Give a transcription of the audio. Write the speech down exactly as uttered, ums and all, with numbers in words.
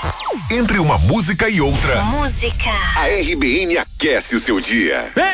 Entre uma música e outra, Música. a R B N aquece o seu dia. Ei!